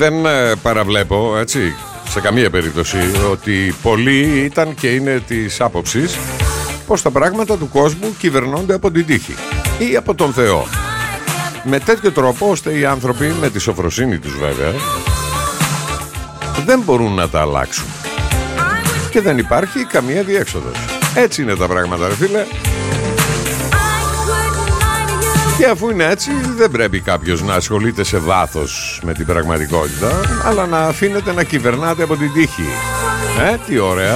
Δεν παραβλέπω, έτσι, σε καμία περίπτωση, ότι πολλοί ήταν και είναι της άποψης πως τα πράγματα του κόσμου κυβερνώνται από την τύχη ή από τον Θεό. Με τέτοιο τρόπο ώστε οι άνθρωποι, με τη σοφροσύνη τους βέβαια, δεν μπορούν να τα αλλάξουν. Και δεν υπάρχει καμία διέξοδος. Έτσι είναι τα πράγματα, ρε φίλε. Και αφού είναι έτσι, δεν πρέπει κάποιος να ασχολείται σε βάθος με την πραγματικότητα, αλλά να αφήνεται να κυβερνάται από την τύχη. Τι ωραία.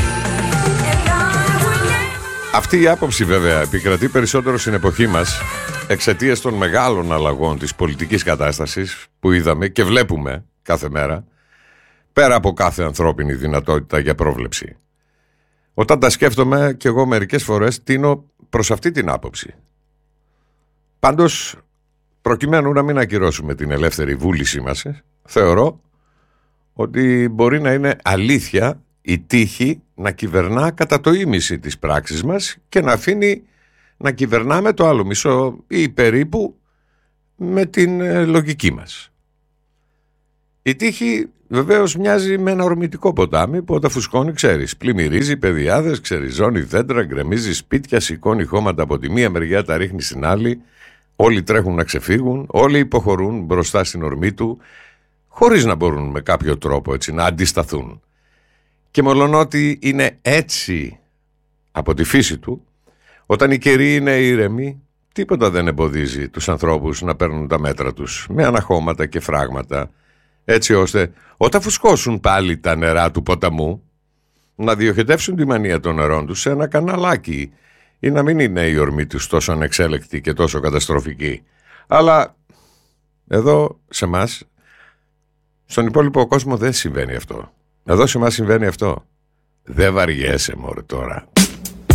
Αυτή η άποψη βέβαια επικρατεί περισσότερο στην εποχή μας, εξαιτίας των μεγάλων αλλαγών της πολιτικής κατάστασης που είδαμε και βλέπουμε κάθε μέρα, πέρα από κάθε ανθρώπινη δυνατότητα για πρόβλεψη. Όταν τα σκέφτομαι κι εγώ μερικές φορές τίνω προς αυτή την άποψη. Πάντως, προκειμένου να μην ακυρώσουμε την ελεύθερη βούλησή μας, θεωρώ ότι μπορεί να είναι αλήθεια η τύχη να κυβερνά κατά το ίμιση της πράξης μας και να αφήνει να κυβερνάμε το άλλο μισό ή περίπου με την λογική μας. Η τύχη βεβαίως μοιάζει με ένα ορμητικό ποτάμι που όταν φουσκώνει, ξέρεις, πλημμυρίζει πεδιάδες, ξεριζώνει δέντρα, γκρεμίζει σπίτια, σηκώνει χώματα από τη μία μεριά, τα ρίχνει στην άλλη. Όλοι τρέχουν να ξεφύγουν, όλοι υποχωρούν μπροστά στην ορμή του, χωρίς να μπορούν με κάποιο τρόπο έτσι να αντισταθούν. Και μολονότι είναι έτσι από τη φύση του, όταν οι καιροί είναι ήρεμοι, τίποτα δεν εμποδίζει τους ανθρώπους να παίρνουν τα μέτρα τους με αναχώματα και φράγματα, έτσι ώστε όταν φουσκώσουν πάλι τα νερά του ποταμού, να διοχετεύσουν τη μανία των νερών τους σε ένα καναλάκι ή να μην είναι η ορμή τους τόσο ανεξέλεκτη και τόσο καταστροφική. Αλλά εδώ σε μας, στον υπόλοιπο κόσμο δεν συμβαίνει αυτό. Εδώ σε μας συμβαίνει αυτό. Δεν βαριέσαι μωρέ τώρα.